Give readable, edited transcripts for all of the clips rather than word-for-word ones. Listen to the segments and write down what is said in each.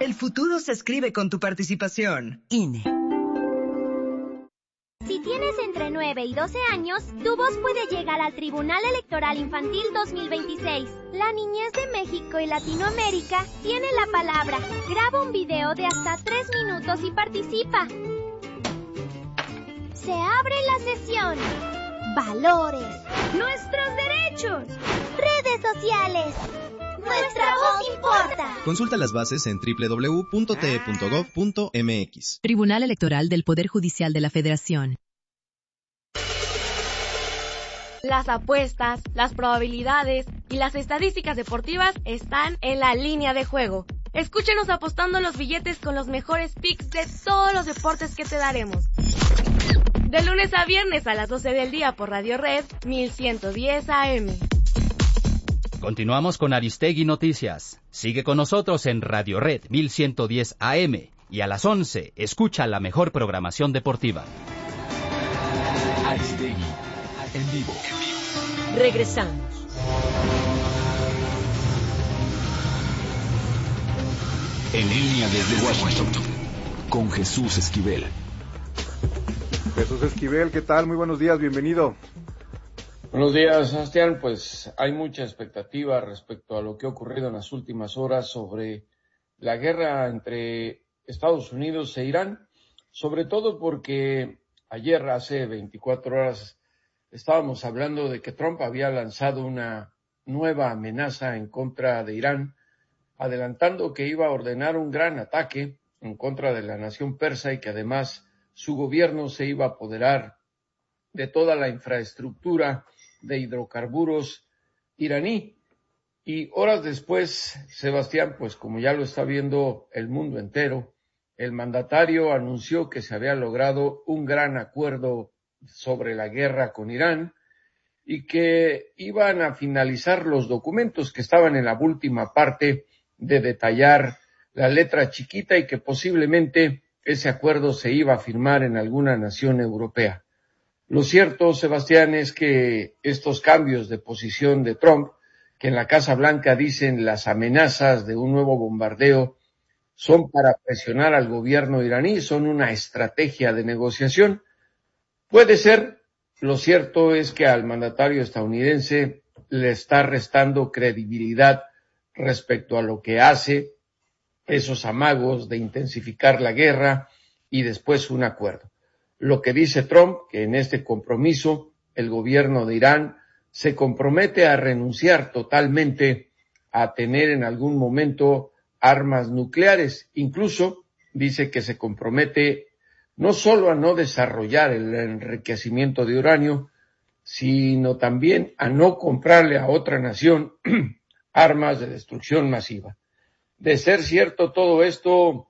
El futuro se escribe con tu participación. INE. Si tienes entre 9 y 12 años, tu voz puede llegar al Tribunal Electoral Infantil 2026. La niñez de México y Latinoamérica tiene la palabra. Graba un video de hasta 3 minutos y participa. Se abre la sesión. Valores. Nuestros derechos. Redes sociales. Nuestra voz importa. Consulta las bases en www.te.gov.mx. Tribunal Electoral del Poder Judicial de la Federación. Las apuestas, las probabilidades y las estadísticas deportivas están en la línea de juego. Escúchenos apostando los billetes con los mejores picks de todos los deportes que te daremos. De lunes a viernes a las 12 del día por Radio Red 1110 AM. Continuamos con Aristegui Noticias. Sigue con nosotros en Radio Red 1110 AM y a las 11 escucha la mejor programación deportiva. Aristegui en vivo. Regresamos. En línea desde Washington con Jesús Esquivel. Jesús Esquivel, ¿qué tal? Muy buenos días, bienvenido. Buenos días, Sebastián. Pues hay mucha expectativa respecto a lo que ha ocurrido en las últimas horas sobre la guerra entre Estados Unidos e Irán, sobre todo porque ayer, hace 24 horas, estábamos hablando de que Trump había lanzado una nueva amenaza en contra de Irán, adelantando que iba a ordenar un gran ataque en contra de la nación persa y que además su gobierno se iba a apoderar de toda la infraestructura de hidrocarburos iraní. Y horas después, Sebastián, pues como ya lo está viendo el mundo entero, el mandatario anunció que se había logrado un gran acuerdo sobre la guerra con Irán y que iban a finalizar los documentos que estaban en la última parte de detallar la letra chiquita y que posiblemente ese acuerdo se iba a firmar en alguna nación europea. Lo cierto, Sebastián, es que estos cambios de posición de Trump, que en la Casa Blanca dicen las amenazas de un nuevo bombardeo, son para presionar al gobierno iraní, son una estrategia de negociación. Puede ser, lo cierto es que al mandatario estadounidense le está restando credibilidad respecto a lo que hace, esos amagos de intensificar la guerra y después un acuerdo. Lo que dice Trump, que en este compromiso el gobierno de Irán se compromete a renunciar totalmente a tener en algún momento armas nucleares. Incluso dice que se compromete no solo a no desarrollar el enriquecimiento de uranio, sino también a no comprarle a otra nación armas de destrucción masiva. De ser cierto todo esto,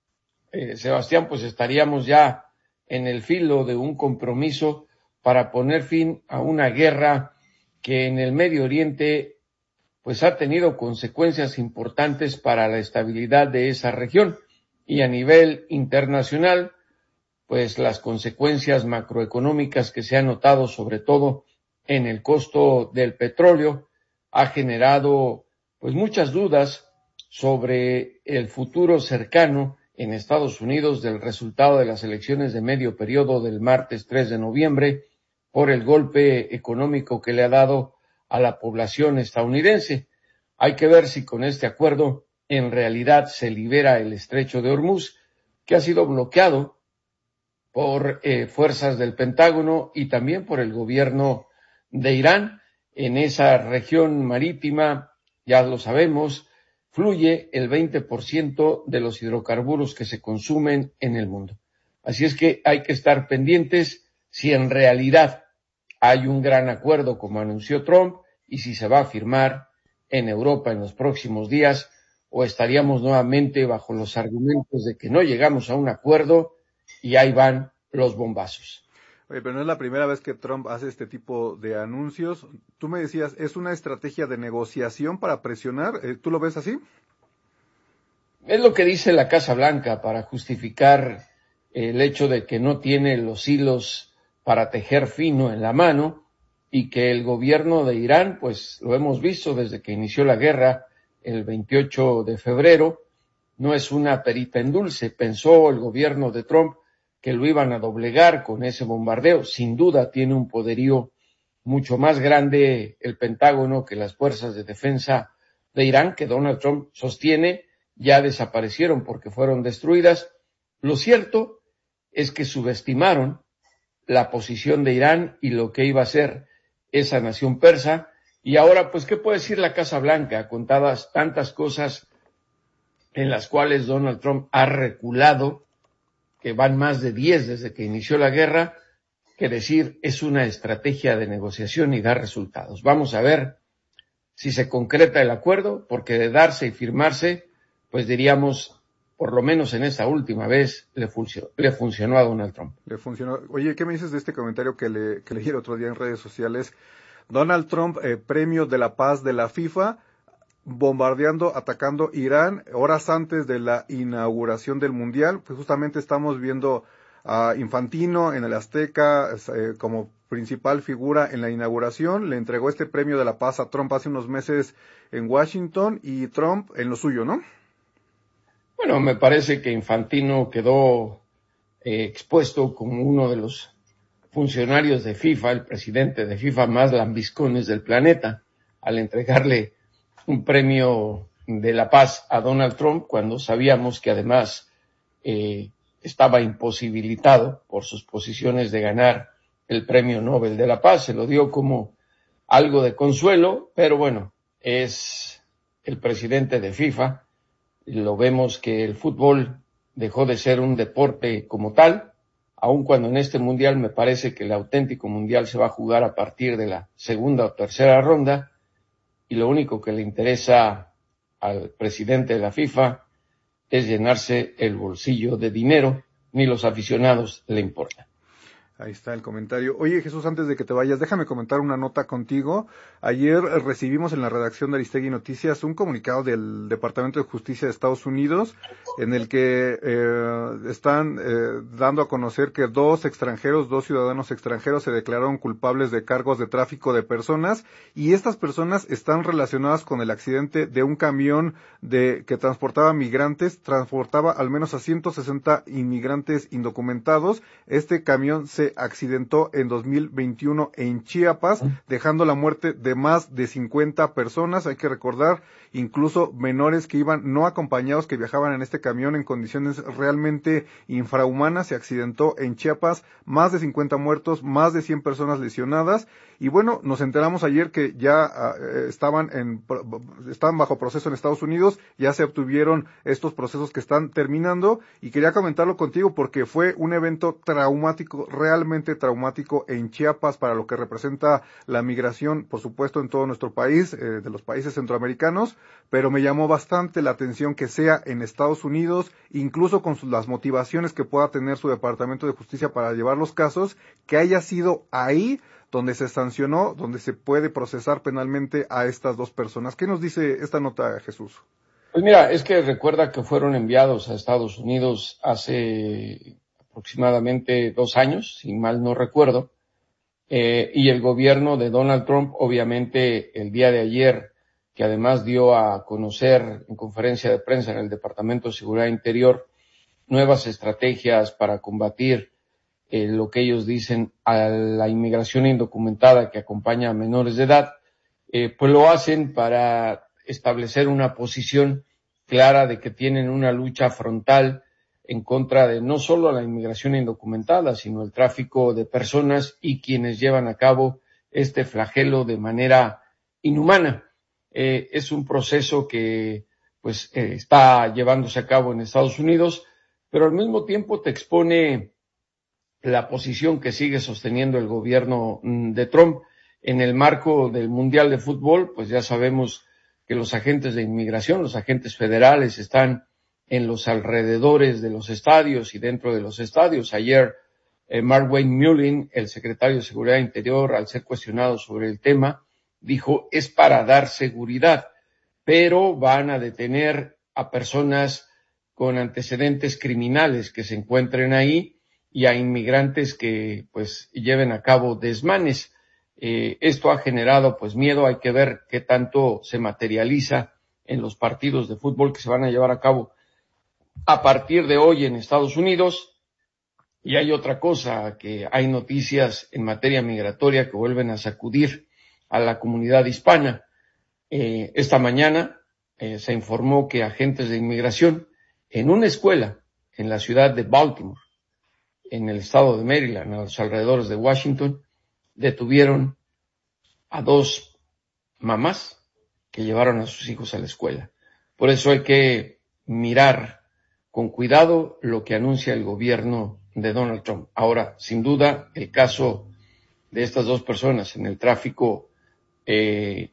Sebastián, pues estaríamos ya en el filo de un compromiso para poner fin a una guerra que en el Medio Oriente pues ha tenido consecuencias importantes para la estabilidad de esa región y a nivel internacional, pues las consecuencias macroeconómicas que se han notado sobre todo en el costo del petróleo ha generado pues muchas dudas sobre el futuro cercano en Estados Unidos del resultado de las elecciones de medio periodo del martes 3 de noviembre por el golpe económico que le ha dado a la población estadounidense. Hay que ver si con este acuerdo en realidad se libera el estrecho de Hormuz, que ha sido bloqueado por fuerzas del Pentágono y también por el gobierno de Irán. En esa región marítima, ya lo sabemos, fluye el 20% de los hidrocarburos que se consumen en el mundo. Así es que hay que estar pendientes si en realidad hay un gran acuerdo como anunció Trump y si se va a firmar en Europa en los próximos días o estaríamos nuevamente bajo los argumentos de que no llegamos a un acuerdo y ahí van los bombazos. Oye, pero no es la primera vez que Trump hace este tipo de anuncios. Tú me decías, ¿es una estrategia de negociación para presionar? ¿Tú lo ves así? Es lo que dice la Casa Blanca para justificar el hecho de que no tiene los hilos para tejer fino en la mano y que el gobierno de Irán, pues lo hemos visto desde que inició la guerra el 28 de febrero, no es una perita en dulce. Pensó el gobierno de Trump que lo iban a doblegar con ese bombardeo. Sin duda tiene un poderío mucho más grande el Pentágono que las fuerzas de defensa de Irán, que Donald Trump sostiene ya desaparecieron porque fueron destruidas. Lo cierto es que subestimaron la posición de Irán y lo que iba a ser esa nación persa. Y ahora, pues, ¿qué puede decir la Casa Blanca? Contadas tantas cosas en las cuales Donald Trump ha reculado, que van más de 10 desde que inició la guerra, que decir es una estrategia de negociación y da resultados. Vamos a ver si se concreta el acuerdo, porque de darse y firmarse, pues diríamos, por lo menos en esta última vez, le funcionó a Donald Trump. Le funcionó. Oye, ¿qué me dices de este comentario que leí el otro día en redes sociales? Donald Trump, premio de la paz de la FIFA, bombardeando, atacando Irán horas antes de la inauguración del Mundial. Pues justamente estamos viendo a Infantino en el Azteca como principal figura en la inauguración. Le entregó este premio de la paz a Trump hace unos meses en Washington y Trump en lo suyo, ¿no? Bueno, me parece que Infantino quedó expuesto como uno de los funcionarios de FIFA, el presidente de FIFA más lambiscones del planeta, al entregarle un premio de la paz a Donald Trump, cuando sabíamos que además estaba imposibilitado por sus posiciones de ganar el premio Nobel de la Paz. Se lo dio como algo de consuelo, pero bueno, es el presidente de FIFA. Lo vemos que el fútbol dejó de ser un deporte como tal, aun cuando en este mundial me parece que el auténtico mundial se va a jugar a partir de la segunda o tercera ronda, y lo único que le interesa al presidente de la FIFA es llenarse el bolsillo de dinero, ni los aficionados le importan. Ahí está el comentario. Oye, Jesús, antes de que te vayas, déjame comentar una nota contigo. Ayer recibimos en la redacción de Aristegui Noticias un comunicado del Departamento de Justicia de Estados Unidos en el que están dando a conocer que dos ciudadanos extranjeros se declararon culpables de cargos de tráfico de personas, y estas personas están relacionadas con el accidente de un camión que transportaba migrantes, transportaba al menos a 160 inmigrantes indocumentados. Este camión se accidentó en 2021 en Chiapas, dejando la muerte de más de 50 personas. Hay que recordar, incluso menores que iban no acompañados, que viajaban en este camión en condiciones realmente infrahumanas. Se accidentó en Chiapas, más de 50 muertos, más de 100 personas lesionadas. Y bueno, nos enteramos ayer que ya estaban bajo proceso en Estados Unidos, ya se obtuvieron estos procesos que están terminando, y quería comentarlo contigo porque fue un evento traumático, realmente traumático en Chiapas para lo que representa la migración, por supuesto, en todo nuestro país, de los países centroamericanos, pero me llamó bastante la atención que sea en Estados Unidos, incluso con las motivaciones que pueda tener su Departamento de Justicia para llevar los casos, que haya sido ahí donde se sancionó, donde se puede procesar penalmente a estas dos personas. ¿Qué nos dice esta nota, Jesús? Pues mira, es que recuerda que fueron enviados a Estados Unidos hace aproximadamente 2 años, si mal no recuerdo, y el gobierno de Donald Trump, obviamente, el día de ayer, que además dio a conocer en conferencia de prensa en el Departamento de Seguridad Interior nuevas estrategias para combatir lo que ellos dicen a la inmigración indocumentada que acompaña a menores de edad, pues lo hacen para establecer una posición clara de que tienen una lucha frontal en contra de no solo la inmigración indocumentada, sino el tráfico de personas y quienes llevan a cabo este flagelo de manera inhumana. Es un proceso que pues está llevándose a cabo en Estados Unidos, pero al mismo tiempo te expone la posición que sigue sosteniendo el gobierno de Trump en el marco del Mundial de Fútbol. Pues ya sabemos que los agentes de inmigración, los agentes federales, están en los alrededores de los estadios y dentro de los estadios. Ayer, Markwayne Mullin, el secretario de Seguridad Interior, al ser cuestionado sobre el tema, dijo, es para dar seguridad, pero van a detener a personas con antecedentes criminales que se encuentren ahí y a inmigrantes que pues lleven a cabo desmanes. Esto ha generado pues miedo. Hay que ver qué tanto se materializa en los partidos de fútbol que se van a llevar a cabo a partir de hoy en Estados Unidos. Y hay otra cosa, que hay noticias en materia migratoria que vuelven a sacudir a la comunidad hispana. Esta mañana se informó que agentes de inmigración en una escuela en la ciudad de Baltimore, en el estado de Maryland, a los alrededores de Washington, detuvieron a 2 mamás que llevaron a sus hijos a la escuela. Por eso hay que mirar con cuidado lo que anuncia el gobierno de Donald Trump. Ahora, sin duda, el caso de estas 2 personas en el tráfico de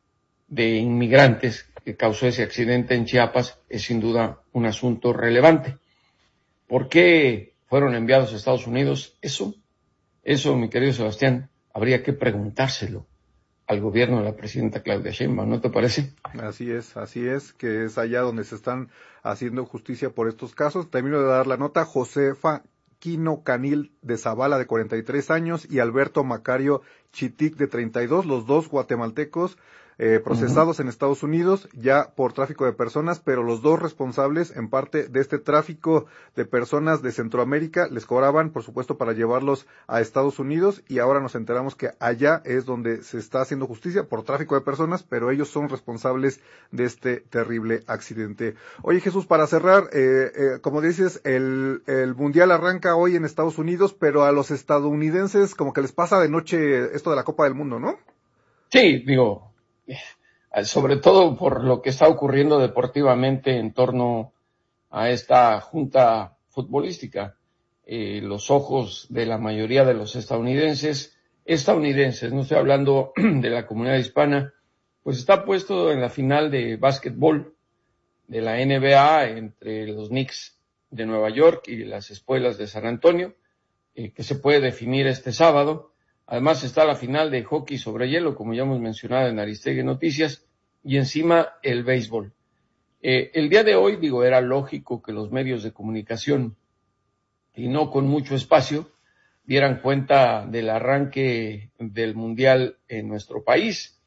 inmigrantes que causó ese accidente en Chiapas es sin duda un asunto relevante. ¿Por qué fueron enviados a Estados Unidos? Eso, mi querido Sebastián, habría que preguntárselo al gobierno de la presidenta Claudia Sheinbaum, ¿no te parece? Así es, que es allá donde se están haciendo justicia por estos casos. Termino de dar la nota. Josefa Quino Canil de Zavala, de 43 años, y Alberto Macario Chitic, de 32, los 2 guatemaltecos, procesados en Estados Unidos ya por tráfico de personas, pero los 2 responsables en parte de este tráfico de personas de Centroamérica les cobraban, por supuesto, para llevarlos a Estados Unidos, y ahora nos enteramos que allá es donde se está haciendo justicia por tráfico de personas, pero ellos son responsables de este terrible accidente. Oye, Jesús, para cerrar, como dices, el Mundial arranca hoy en Estados Unidos, pero a los estadounidenses como que les pasa de noche esto de la Copa del Mundo, ¿no? Sí, digo, sobre todo por lo que está ocurriendo deportivamente en torno a esta junta futbolística. Los ojos de la mayoría de los estadounidenses, no estoy hablando de la comunidad hispana, pues está puesto en la final de básquetbol de la NBA entre los Knicks de Nueva York y las Espuelas de San Antonio, que se puede definir este sábado. Además está la final de hockey sobre hielo, como ya hemos mencionado en Aristegui Noticias, y encima el béisbol. El día de hoy, digo, era lógico que los medios de comunicación, y no con mucho espacio, dieran cuenta del arranque del Mundial en nuestro país.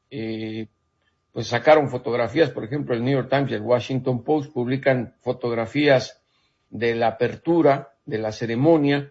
Pues sacaron fotografías, por ejemplo, el New York Times y el Washington Post publican fotografías de la apertura, de la ceremonia,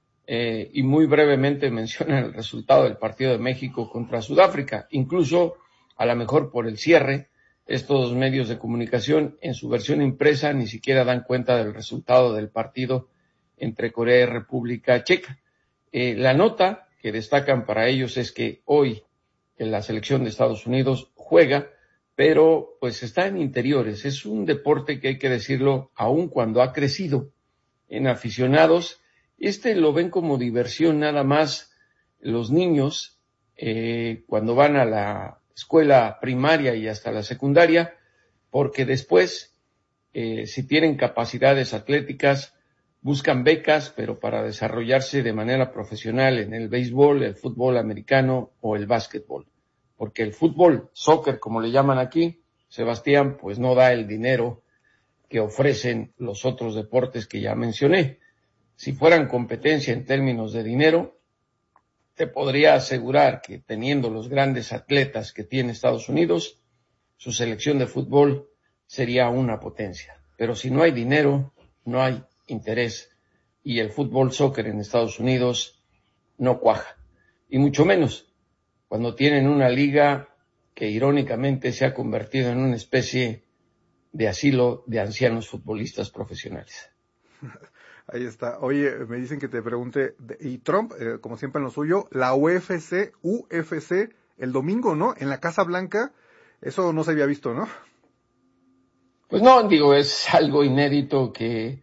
y muy brevemente mencionan el resultado del partido de México contra Sudáfrica. Incluso, a lo mejor por el cierre, estos medios de comunicación en su versión impresa ni siquiera dan cuenta del resultado del partido entre Corea y República Checa. La nota que destacan para ellos es que hoy en la selección de Estados Unidos juega, pero pues está en interiores. Es un deporte que hay que decirlo, aun cuando ha crecido en aficionados, lo ven como diversión nada más los niños cuando van a la escuela primaria y hasta la secundaria, porque después, si tienen capacidades atléticas, buscan becas, pero para desarrollarse de manera profesional en el béisbol, el fútbol americano o el básquetbol. Porque el fútbol, soccer, como le llaman aquí, Sebastián, pues no da el dinero que ofrecen los otros deportes que ya mencioné. Si fueran competencia en términos de dinero, te podría asegurar que teniendo los grandes atletas que tiene Estados Unidos, su selección de fútbol sería una potencia. Pero si no hay dinero, no hay interés, y el fútbol soccer en Estados Unidos no cuaja. Y mucho menos cuando tienen una liga que irónicamente se ha convertido en una especie de asilo de ancianos futbolistas profesionales. Ahí está. Oye, me dicen que te pregunte, y Trump, como siempre en lo suyo, la UFC, el domingo, ¿no? En la Casa Blanca, eso no se había visto, ¿no? Pues no, digo, es algo inédito que,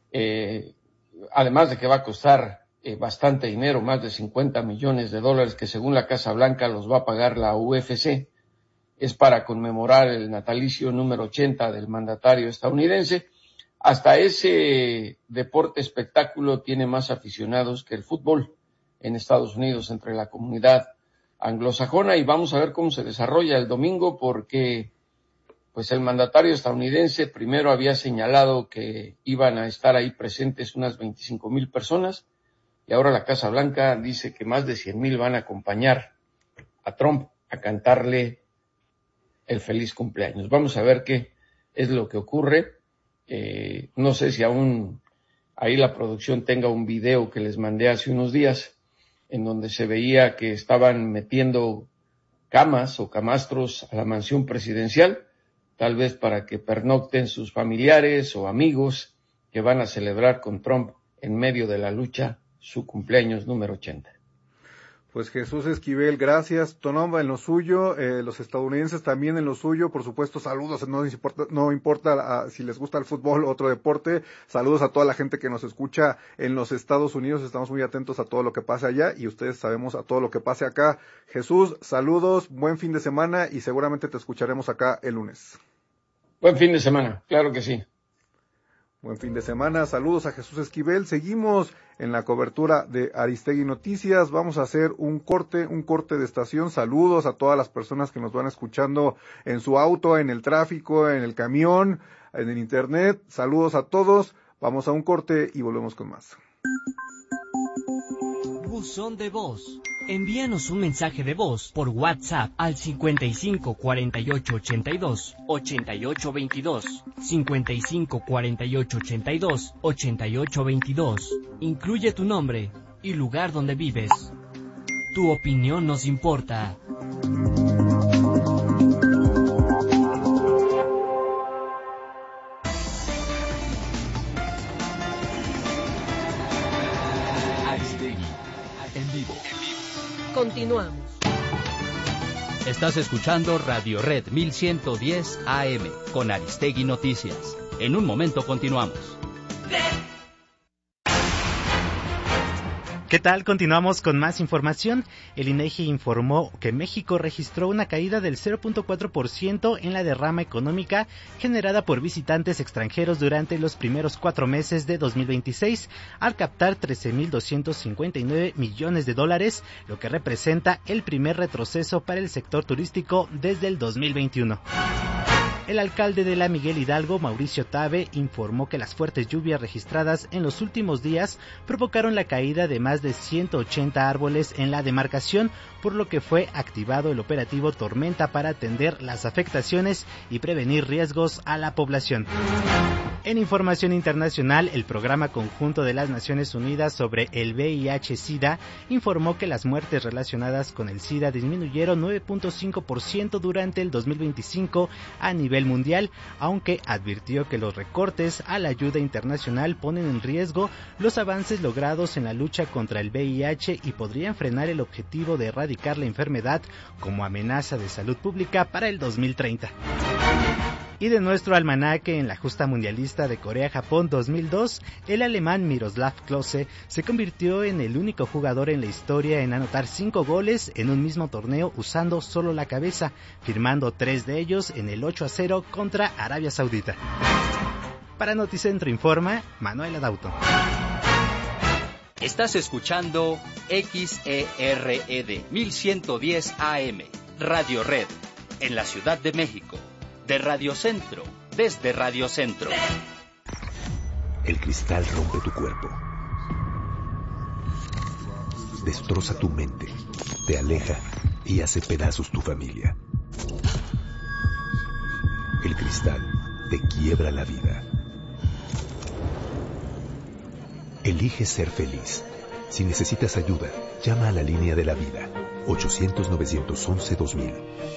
además de que va a costar bastante dinero, más de $50 millones, que según la Casa Blanca los va a pagar la UFC, es para conmemorar el natalicio número 80 del mandatario estadounidense. Hasta ese deporte espectáculo tiene más aficionados que el fútbol en Estados Unidos entre la comunidad anglosajona, y vamos a ver cómo se desarrolla el domingo, porque pues el mandatario estadounidense primero había señalado que iban a estar ahí presentes unas 25,000 personas, y ahora la Casa Blanca dice que más de 100,000 van a acompañar a Trump a cantarle el feliz cumpleaños. Vamos a ver qué es lo que ocurre. No sé si aún ahí la producción tenga un video que les mandé hace unos días, en donde se veía que estaban metiendo camas o camastros a la mansión presidencial, tal vez para que pernocten sus familiares o amigos que van a celebrar con Trump en medio de la lucha su cumpleaños número 80. Pues Jesús Esquivel, gracias. Tonomba en lo suyo, los estadounidenses también en lo suyo, por supuesto, saludos, no importa si les gusta el fútbol o otro deporte, saludos a toda la gente que nos escucha en los Estados Unidos, estamos muy atentos a todo lo que pase allá y ustedes sabemos a todo lo que pase acá. Jesús, saludos, buen fin de semana y seguramente te escucharemos acá el lunes. Buen fin de semana, claro que sí. Buen fin de semana, saludos a Jesús Esquivel, seguimos en la cobertura de Aristegui Noticias, vamos a hacer un corte de estación, saludos a todas las personas que nos van escuchando en su auto, en el tráfico, en el camión, en el internet, saludos a todos, vamos a un corte y volvemos con más. Buzón de voz. Envíanos un mensaje de voz por WhatsApp al 55 48 82 88 22. 55 48 82 88 22. Incluye tu nombre y lugar donde vives. Tu opinión nos importa. En vivo. Continuamos. Estás escuchando Radio Red 1110 AM con Aristegui Noticias. En un momento continuamos. ¿Qué tal? Continuamos con más información. El INEGI informó que México registró una caída del 0.4% en la derrama económica generada por visitantes extranjeros durante los primeros 4 meses de 2026, al captar 13.259 millones de dólares, lo que representa el primer retroceso para el sector turístico desde el 2021. El alcalde de la Miguel Hidalgo, Mauricio Tabe, informó que las fuertes lluvias registradas en los últimos días provocaron la caída de más de 180 árboles en la demarcación, por lo que fue activado el operativo Tormenta para atender las afectaciones y prevenir riesgos a la población. En información internacional, el Programa Conjunto de las Naciones Unidas sobre el VIH-Sida informó que las muertes relacionadas con el SIDA disminuyeron 9.5% durante el 2025 a nivel mundial, aunque advirtió que los recortes a la ayuda internacional ponen en riesgo los avances logrados en la lucha contra el VIH y podrían frenar el objetivo de erradicar la enfermedad como amenaza de salud pública para el 2030. Y de nuestro almanaque en la justa mundialista de Corea-Japón 2002, el alemán Miroslav Klose se convirtió en el único jugador en la historia en anotar 5 goles en un mismo torneo usando solo la cabeza, firmando 3 de ellos en el 8-0 contra Arabia Saudita. Para Noticentro informa Manuel Adauto. Estás escuchando XERED 1110 AM, Radio Red, en la Ciudad de México. De Radio Centro, desde Radio Centro. El cristal rompe tu cuerpo. Destroza tu mente, te aleja y hace pedazos tu familia. El cristal te quiebra la vida. Elige ser feliz. Si necesitas ayuda, llama a la línea de la vida, 800-911-2000.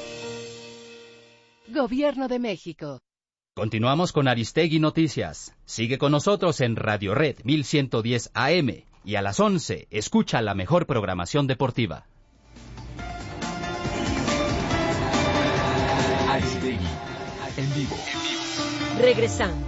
Gobierno de México. Continuamos con Aristegui Noticias. Sigue con nosotros en Radio Red 1110 AM y a las 11 escucha la mejor programación deportiva. Aristegui en vivo. Regresamos.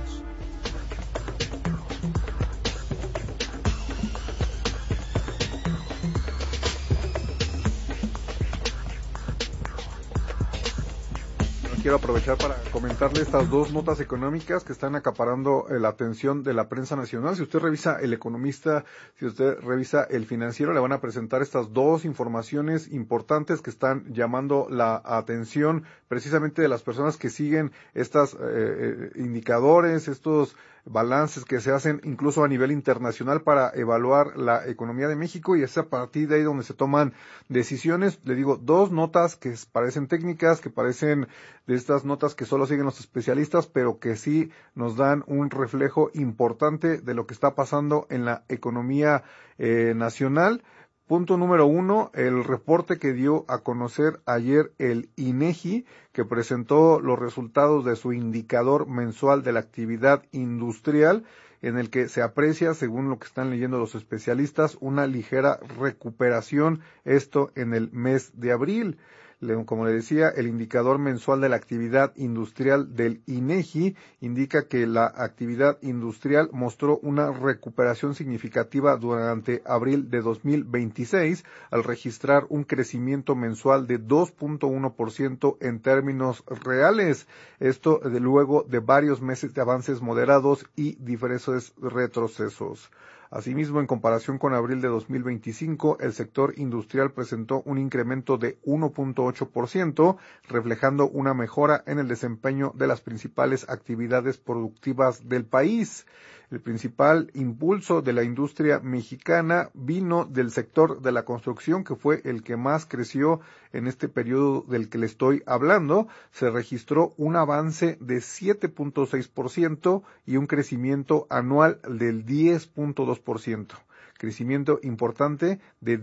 Quiero aprovechar para comentarle estas 2 notas económicas que están acaparando la atención de la prensa nacional. Si usted revisa El Economista, si usted revisa El Financiero, le van a presentar estas 2 informaciones importantes que están llamando la atención precisamente de las personas que siguen estos indicadores, estos balances que se hacen incluso a nivel internacional para evaluar la economía de México, y es a partir de ahí donde se toman decisiones. Le digo, dos notas que parecen técnicas, que parecen de estas notas que solo siguen los especialistas, pero que sí nos dan un reflejo importante de lo que está pasando en la economía nacional. Punto número 1, el reporte que dio a conocer ayer el INEGI, que presentó los resultados de su indicador mensual de la actividad industrial, en el que se aprecia, según lo que están leyendo los especialistas, una ligera recuperación, esto en el mes de abril. Como le decía, el indicador mensual de la actividad industrial del INEGI indica que la actividad industrial mostró una recuperación significativa durante abril de 2026, al registrar un crecimiento mensual de 2.1% en términos reales. Esto luego de varios meses de avances moderados y diferentes retrocesos. Asimismo, en comparación con abril de 2025, el sector industrial presentó un incremento de 1.8%, reflejando una mejora en el desempeño de las principales actividades productivas del país. El principal impulso de la industria mexicana vino del sector de la construcción, que fue el que más creció en este periodo del que le estoy hablando. Se registró un avance de 7.6% y un crecimiento anual del 10.2%. Crecimiento importante de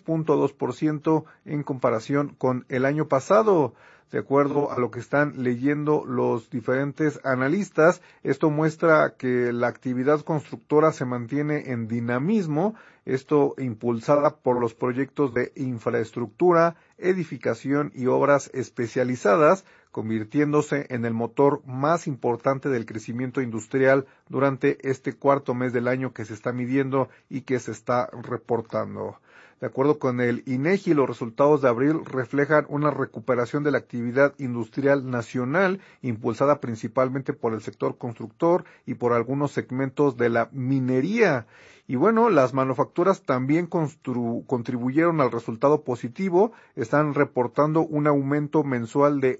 10.2% en comparación con el año pasado. De acuerdo a lo que están leyendo los diferentes analistas, esto muestra que la actividad constructora se mantiene en dinamismo, esto impulsada por los proyectos de infraestructura, edificación y obras especializadas, convirtiéndose en el motor más importante del crecimiento industrial durante este cuarto mes del año que se está midiendo y que se está reportando. De acuerdo con el INEGI, los resultados de abril reflejan una recuperación de la actividad industrial nacional, impulsada principalmente por el sector constructor y por algunos segmentos de la minería. Y bueno, las manufacturas también contribuyeron al resultado positivo, están reportando un aumento mensual de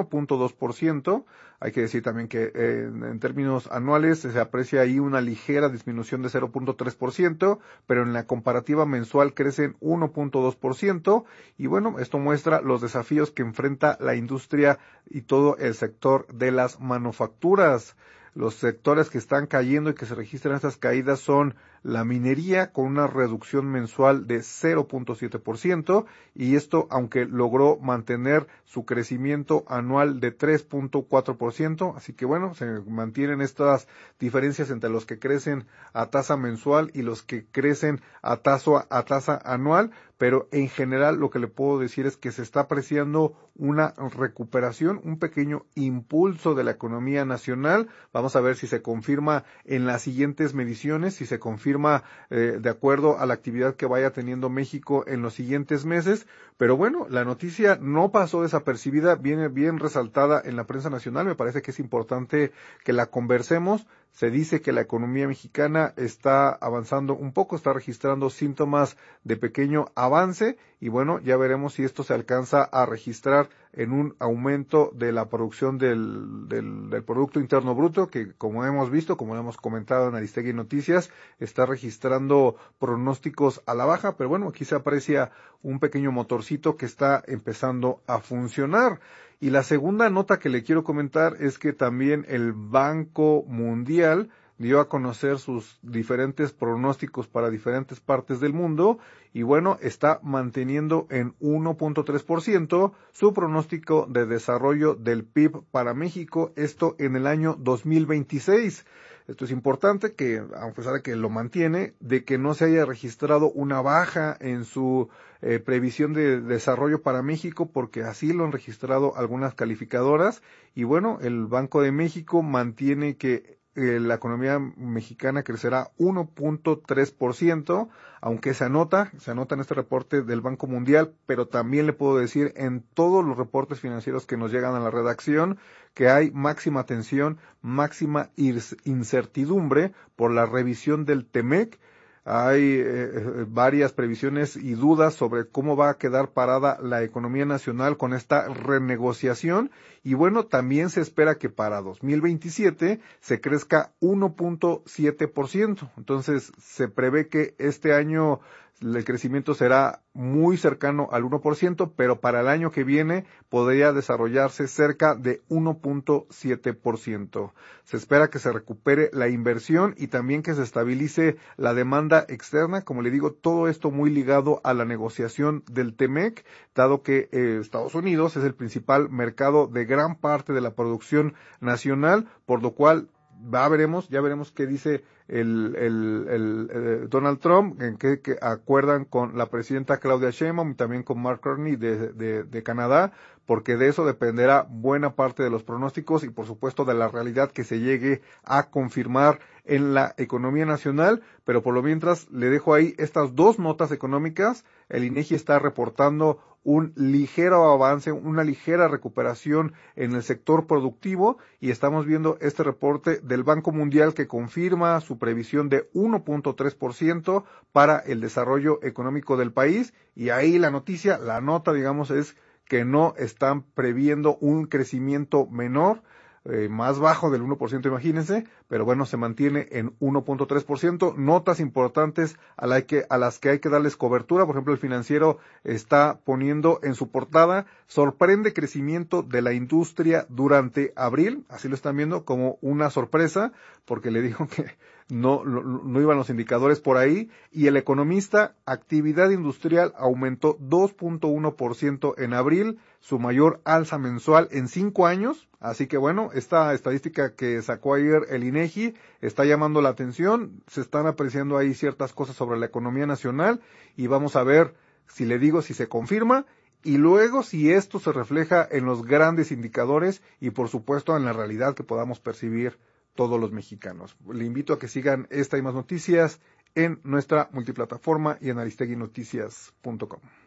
1.2%. Hay que decir también que en términos anuales se aprecia ahí una ligera disminución de 0.3%, pero en la comparativa mensual crecen 1.2%. Y bueno, esto muestra los desafíos que enfrenta la industria y todo el sector de las manufacturas. Los sectores que están cayendo y que se registran estas caídas son la minería, con una reducción mensual de 0.7%, y esto aunque logró mantener su crecimiento anual de 3.4%, así que bueno, se mantienen estas diferencias entre los que crecen a tasa mensual y los que crecen a tasa anual, pero en general lo que le puedo decir es que se está apreciando una recuperación, un pequeño impulso de la economía nacional. Vamos a ver si se confirma en las siguientes mediciones, si se confirma de acuerdo a la actividad que vaya teniendo México en los siguientes meses. Pero bueno, la noticia no pasó desapercibida, viene bien resaltada en la prensa nacional. Me parece que es importante que la conversemos. Se dice que la economía mexicana está avanzando un poco, está registrando síntomas de pequeño avance, y bueno, ya veremos si esto se alcanza a registrar en un aumento de la producción del Producto Interno Bruto, que como hemos visto, como lo hemos comentado en Aristegui Noticias, está registrando pronósticos a la baja, pero bueno, aquí se aprecia un pequeño motorcito que está empezando a funcionar. Y la segunda nota que le quiero comentar es que también el Banco Mundial dio a conocer sus diferentes pronósticos para diferentes partes del mundo, y bueno, está manteniendo en 1.3% su pronóstico de desarrollo del PIB para México, esto en el año 2026. Esto es importante, que a pesar de que lo mantiene, de que no se haya registrado una baja en su previsión de desarrollo para México, porque así lo han registrado algunas calificadoras. Y bueno, el Banco de México mantiene que la economía mexicana crecerá 1.3%, aunque se anota en este reporte del Banco Mundial, pero también le puedo decir en todos los reportes financieros que nos llegan a la redacción que hay máxima tensión, máxima incertidumbre por la revisión del TEMEC. hay varias previsiones y dudas sobre cómo va a quedar parada la economía nacional con esta renegociación. Y bueno, también se espera que para 2027 se crezca 1.7%. Entonces, se prevé que este año el crecimiento será muy cercano al 1%, pero para el año que viene podría desarrollarse cerca de 1.7%. Se espera que se recupere la inversión y también que se estabilice la demanda externa. Como le digo, todo esto muy ligado a la negociación del TEMEC, dado que Estados Unidos es el principal mercado de gran parte de la producción nacional, por lo cual ya veremos qué dice el Donald Trump, en que acuerdan con la presidenta Claudia Sheinbaum y también con Mark Carney de Canadá, porque de eso dependerá buena parte de los pronósticos y por supuesto de la realidad que se llegue a confirmar en la economía nacional. Pero por lo mientras le dejo ahí estas dos notas económicas. El INEGI está reportando un ligero avance, una ligera recuperación en el sector productivo, y estamos viendo este reporte del Banco Mundial que confirma su previsión de 1.3% para el desarrollo económico del país. Y ahí la nota, digamos, es que no están previendo un crecimiento menor, más bajo del 1%, imagínense, pero bueno, se mantiene en 1.3%. Notas importantes a las que hay que darles cobertura. Por ejemplo, el Financiero está poniendo en su portada: sorprende crecimiento de la industria durante abril. Así lo están viendo como una sorpresa, porque le dijo que no iban los indicadores por ahí. Y El Economista: actividad industrial aumentó 2.1% en abril, su mayor alza mensual en 5 años. Así que bueno, esta estadística que sacó ayer el INEGI está llamando la atención. Se están apreciando ahí ciertas cosas sobre la economía nacional, y vamos a ver si se confirma, y luego si esto se refleja en los grandes indicadores y por supuesto en la realidad que podamos percibir todos los mexicanos. Le invito a que sigan esta y más noticias en nuestra multiplataforma y en aristeguinoticias.com.